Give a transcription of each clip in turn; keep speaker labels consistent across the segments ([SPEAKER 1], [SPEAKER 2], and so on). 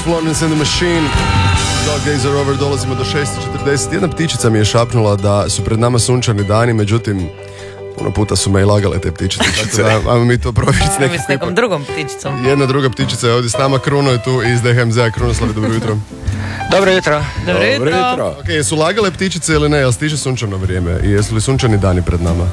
[SPEAKER 1] Florence and the Machine. Dog Days Are Over, dolazimo do 6:40. Jedna ptičica mi je šapnula da su pred nama sunčani dani, međutim puno puta su me i lagale te ptičice. Tako da, ajmo mi to provjeriti
[SPEAKER 2] s nekom drugom ptičicom.
[SPEAKER 1] Jedna druga ptičica je ovdje s nama, Kruno je tu iz DHMZ-a. Krunoslav, dobro jutro.
[SPEAKER 3] Dobro jutro.
[SPEAKER 2] Dobro jutro.
[SPEAKER 1] Ok, jesu lagale ptičice ili ne? Jel stiže sunčano vrijeme? I jesu li sunčani dani pred nama?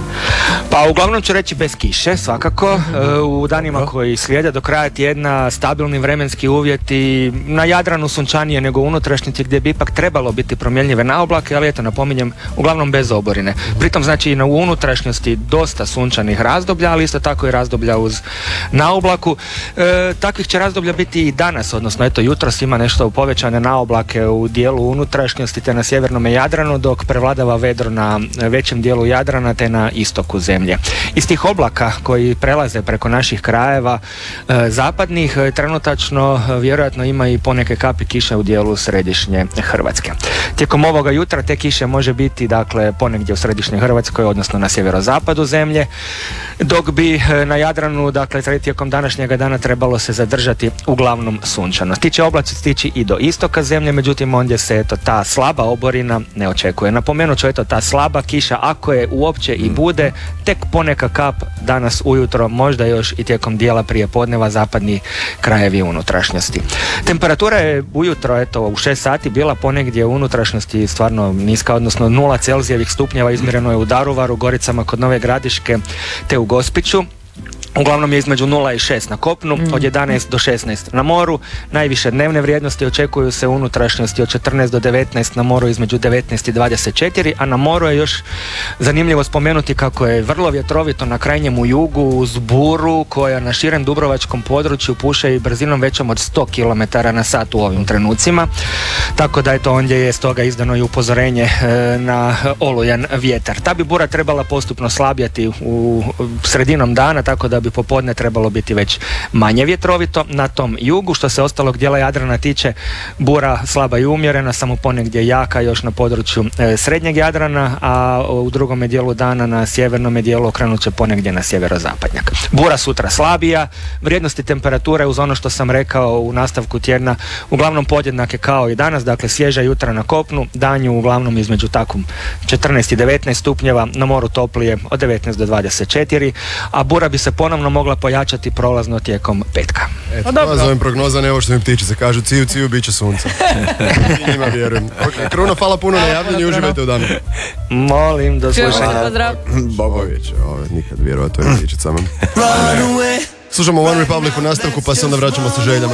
[SPEAKER 3] Pa uglavnom ću reći bez kiše, svakako. U danima koji slijede do kraja tjedna stabilni vremenski uvjeti, na Jadranu sunčanije nego u unutrašnjici gdje bi ipak trebalo biti promjenljive naoblake, ali eto, napominjem, uglavnom bez oborine. Pritom znači i na unutrašnjosti dosta sunčanih razdoblja, ali isto tako i razdoblja uz naoblaku. Takvih će razdoblja biti i danas, odnosno eto, jutros ima nešto povećane naoblake u dijelu unutrašnjosti te na sjevernome Jadranu, dok prevladava vedro na većem dijelu Jadrana te na istoku zemlje. Iz tih oblaka koji prelaze preko naših krajeva zapadnih, trenutačno vjerojatno ima i poneke kapi kiše u dijelu središnje Hrvatske. Tijekom ovoga jutra te kiše može biti dakle ponegdje u središnjoj Hrvatskoj, odnosno na sjeverozapadu zemlje, dok bi na Jadranu dakle tijekom današnjega dana trebalo se zadržati uglavnom sunčano. Ti će oblaci stići i do istoka zemlje, međutim ondje se eto ta slaba oborina ne očekuje. Napomenut ću eto ta slaba kiša, ako je uopće i bude, tek poneka kap danas ujutro, možda još i tijekom dijela prije podneva zapadni krajevi unutrašnjosti. Temperatura je ujutro eto u 6 sati bila ponegdje u unutrašnjosti stvarno niska, odnosno 0 celzijevih stupnjeva izmjereno je u Daruvaru, Goricama kod Nove Gradiške te u Gospiću. Uglavnom je između 0 i 6 na kopnu, od 11 do 16 na moru. Najviše dnevne vrijednosti očekuju se u unutrašnjosti od 14 do 19, na moru između 19 i 24, a na moru je još zanimljivo spomenuti kako je vrlo vjetrovito na krajnjemu jugu uz buru koja na širem dubrovačkom području puše i brzinom većom od 100 km na sat u ovim trenucima. Tako da eto ondje je stoga izdano i upozorenje na olujan vjetar. Ta bi bura trebala postupno slabjeti u sredinom dana, tako da bi popodne trebalo biti već manje vjetrovito na tom jugu. Što se ostalog dijela Jadrana tiče, bura slaba i umjerena, samo ponegdje jaka još na području srednjeg Jadrana, a u drugome dijelu dana na sjevernome dijelu okrenut će ponegdje na sjeverozapadnjak. Bura sutra slabija, vrijednosti temperature uz ono što sam rekao u nastavku tjedna uglavnom podjednake kao i danas, dakle svježa jutra na kopnu, danju uglavnom između takvom 14 i 19 stupnjeva, na moru toplije od 19 do 24, a bura bi se ponovno mogla pojačati prolazno tijekom petka.
[SPEAKER 1] Eto, ja zovem prognoza, ne ovo što mi ptičice kažu, ciju, ciju, bit će sunca. I njima vjerujem. Okay. Kruno, hvala puno na javljanju, uživajte u danu.
[SPEAKER 3] Molim, do slušanja.
[SPEAKER 1] Bogović, nikad vjerovati ovim ptičicama. Slušamo One Republic u nastavku, pa se onda vraćamo sa željama.